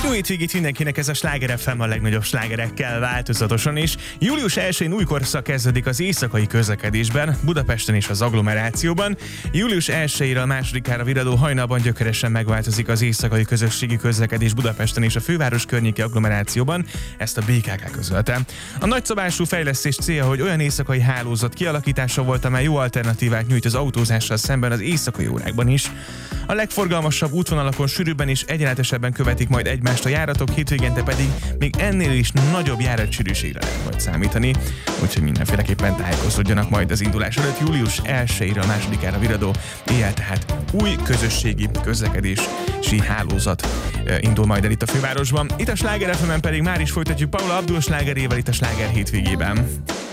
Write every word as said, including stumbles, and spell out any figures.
Jó hétvégét mindenkinek, ez a Sláger ef em a legnagyobb slágerekkel változatosan is. július elsején új korszak kezdődik az éjszakai közlekedésben, Budapesten és az agglomerációban. július elsejéről a másodikára viradó hajnalban gyökeresen megváltozik az éjszakai közösségi közlekedés Budapesten és a főváros környéki agglomerációban, ezt a bé ká ká közölte. A nagyszabású fejlesztés célja, hogy olyan éjszakai hálózat kialakítása volt, amely jó alternatívát nyújt az autózással szemben az éjszakai órákban is. A legforgalmasabb útvonalakon sűrűbben és egyenletesebben követik majd egymást a járatok, hétvégente pedig még ennél is nagyobb járatsűrűségre lehet majd számítani, úgyhogy mindenféleképpen tájékozódjanak majd az indulás előtt. július elsejére a másodikára viradó éjjel, tehát új közösségi közlekedési hálózat indul majd el itt a fővárosban. Itt a Sláger ef emen pedig már is folytatjuk Paula Abdul slágerével itt a Sláger hétvégében.